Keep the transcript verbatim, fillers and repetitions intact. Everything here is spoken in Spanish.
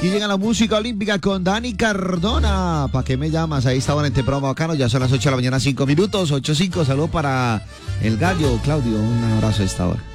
Aquí llega la música olímpica con Dani Cardona. ¿Para qué me llamas? Ahí estaban en este programa bacano. Ya son las ocho de la mañana, cinco minutos. ocho cinco. Saludos para el gallo, Claudio. Un abrazo a esta hora.